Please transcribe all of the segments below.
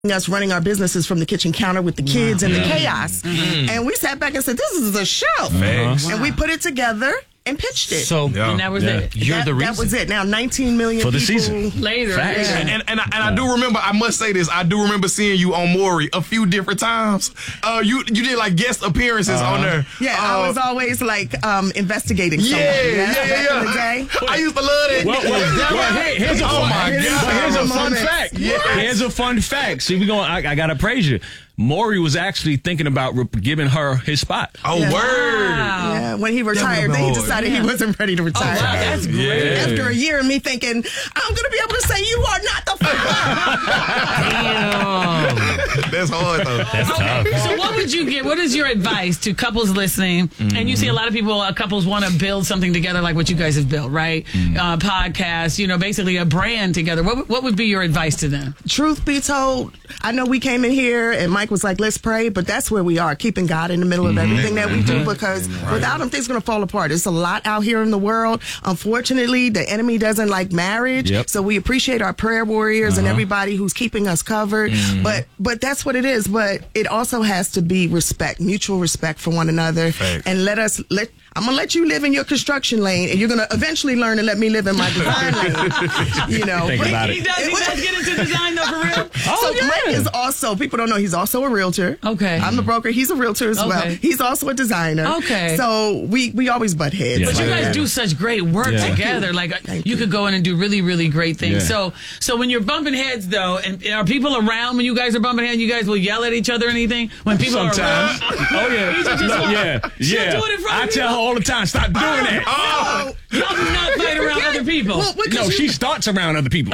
us running our businesses from the kitchen counter with the kids and the chaos. And we sat back and said, this is a show. And we put it together and pitched it. So, and that was it. You're the reason. That was it. Now, 19 million for the people season. Later. And I do remember, I must say this, I do remember seeing you on Maury a few different times. You did like guest appearances on there. Yeah, I was always like investigating someone. Back in the day. I used to love that. Here's a fun fact. Here's a fun fact. See, I got to praise you. Maury was actually thinking about giving her his spot. Oh, word. Wow. Yeah, when he retired, then he decided he wasn't ready to retire. Oh, wow, that's great. After a year of me thinking, I'm going to be able to say, you are not the Damn. That's hard, though. That's tough. So what would you get? What is your advice to couples listening? And you see a lot of people, couples want to build something together like what you guys have built, right? Podcasts, basically a brand together. What would be your advice to them? Truth be told, I know we came in here and Mike was like, let's pray, but that's where we are, keeping God in the middle of everything that we do, because without him, things are going to fall apart. There's a lot out here in the world. Unfortunately, the enemy doesn't like marriage, so we appreciate our prayer warriors and everybody who's keeping us covered, but that's what it is. But it also has to be respect, mutual respect for one another, and I'm going to let you live in your construction lane, and you're going to eventually learn to let me live in my design lane. Think about it. He does get into design, though, for real? Mike is also, people don't know, he's also a realtor. Okay. I'm the broker. He's a realtor as well. He's also a designer. Okay. So we always butt heads. But you guys do such great work together. Like, you could go in and do really, really great things. So when you're bumping heads, though, and are people around when you guys are bumping heads, you guys will yell at each other or anything? When people are around? Oh, yeah. She'll do it in front I of tell her all the time, stop doing that. Y'all do not fight around other people. No, she starts around other people. No,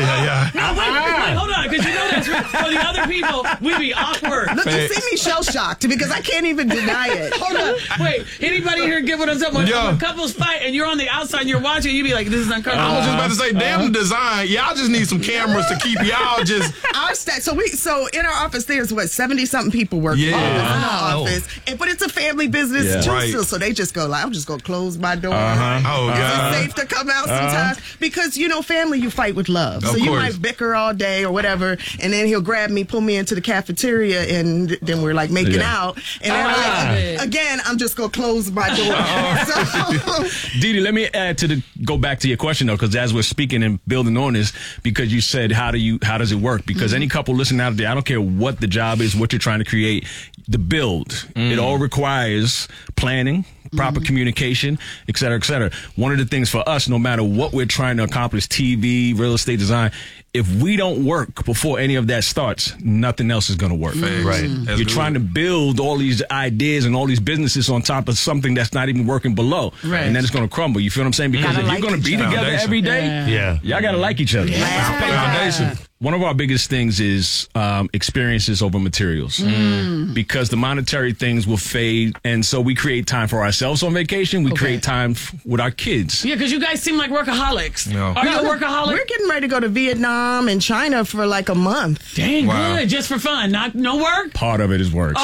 wait, hold on, because that's for the other people, we be awkward. Look, you see me shell-shocked because I can't even deny it. Hold on. Wait, anybody here get what I'm talking about? When couples fight and you're on the outside and you're watching, you be like, this is uncomfortable. I was just about to say, damn design. Y'all just need some cameras to keep y'all just... So in our office, there's 70-something people working in our office. But it's a family business too. Still, so they just go, I'm just going to close my door. It's safe to come out sometimes. Because, family, you fight with love. So you might bicker all day or whatever, and then he'll grab me, pull me into the cafeteria, and then we're like making out. And then again, I'm just going to close my door. Didi, let me go back to your question, though, because as we're speaking and building on this, because you said, how does it work? Because any couple listening out there, I don't care what the job is, what you're trying to create, the build, it all requires planning, proper communication, et cetera, et cetera. One of the things for us, no matter what we're trying to accomplish, TV, real estate design, if we don't work before any of that starts, nothing else is going to work. Right. You're trying to build all these ideas and all these businesses on top of something that's not even working below. Right. And then it's going to crumble. You feel what I'm saying? Because if you're going to be together every day, y'all got to like each other. Foundation. One of our biggest things is experiences over materials, because the monetary things will fade, and so we create time for ourselves on vacation. We create time with our kids. Yeah, because you guys seem like workaholics. No. Are you a workaholic? We're getting ready to go to Vietnam and China for like a month. Dang, good, just for fun, no work. Part of it is work.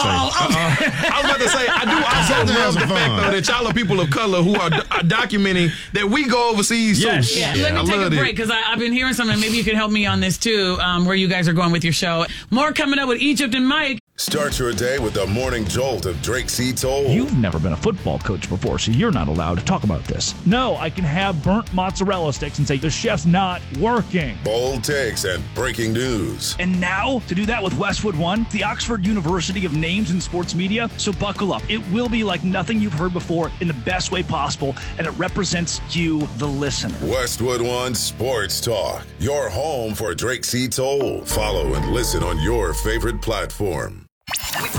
I was about to say, I do also love the fact, though, that y'all are people of color who are documenting that we go overseas too. Yes. Yeah. Let me take a break, because I've been hearing something. Maybe you can help me on this too. Where you guys are going with your show. More coming up with Egypt and Mike. Start your day with the morning jolt of Drake C. Toll. You've never been a football coach before, so you're not allowed to talk about this. No, I can have burnt mozzarella sticks and say the chef's not working. Bold takes and breaking news. And now, to do that with Westwood One, the Oxford University of Names in Sports Media. So buckle up. It will be like nothing you've heard before in the best way possible, and it represents you, the listener. Westwood One Sports Talk, your home for Drake C. Toll. Follow and listen on your favorite platform.